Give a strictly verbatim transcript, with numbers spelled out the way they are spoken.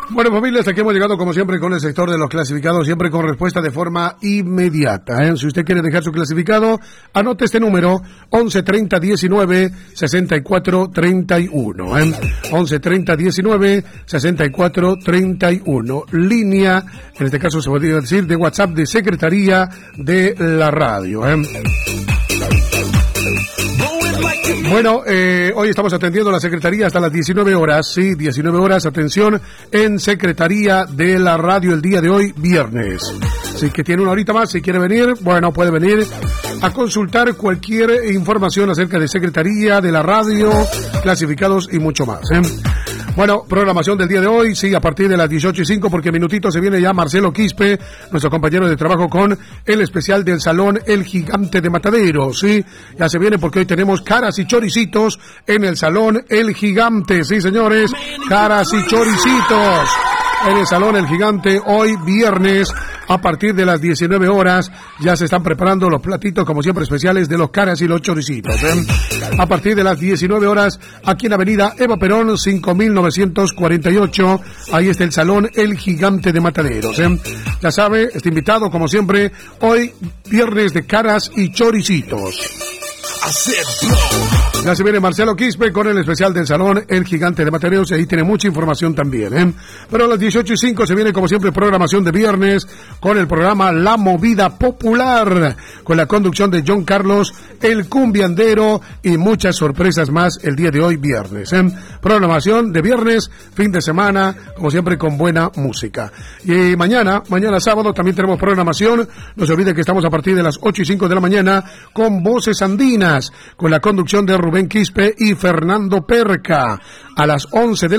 Bueno, familia, hasta aquí hemos llegado como siempre con el sector de los clasificados, siempre con respuesta de forma inmediata. ¿eh? Si usted quiere dejar su clasificado, anote este número, once treinta diecinueve sesenta y cuatro treinta y uno. ¿eh? once treinta diecinueve sesenta y cuatro treinta y uno. Línea, en este caso se podría decir, de WhatsApp de Secretaría de la Radio. ¿eh? Bueno, eh, hoy estamos atendiendo la Secretaría hasta las diecinueve horas, sí, diecinueve horas, atención, en Secretaría de la Radio el día de hoy, viernes. Así que tiene una horita más, si quiere venir, bueno, puede venir a consultar cualquier información acerca de Secretaría de la Radio, clasificados y mucho más, ¿eh? Bueno, programación del día de hoy, sí, a partir de las dieciocho y cinco, porque minutito se viene ya Marcelo Quispe, nuestro compañero de trabajo, con el especial del Salón El Gigante de Matadero, sí, ya se viene porque hoy tenemos caras y choricitos en el Salón El Gigante, sí, señores, caras y choricitos en el Salón El Gigante, hoy viernes, a partir de las diecinueve horas, ya se están preparando los platitos, como siempre, especiales de los caras y los choricitos, ¿eh? A partir de las diecinueve horas, aquí en Avenida Eva Perón, cinco mil novecientos cuarenta y ocho, ahí está el Salón El Gigante de Mataderos, ¿eh? Ya sabe, está invitado, como siempre, hoy, viernes de caras y choricitos. Ya se viene Marcelo Quispe con el especial del Salón El Gigante de Mataderos, y ahí tiene mucha información también, ¿eh? Pero a las dieciocho y cinco se viene, como siempre, programación de viernes con el programa La Movida Popular, con la conducción de John Carlos, el cumbiandero, y muchas sorpresas más el día de hoy, viernes, ¿eh? Programación de viernes, fin de semana, como siempre, con buena música. Y mañana, mañana sábado, también tenemos programación. No se olvide que estamos a partir de las ocho y cinco de la mañana con Voces Andinas, con la conducción de Rubén Quispe y Fernando Perca. A las once de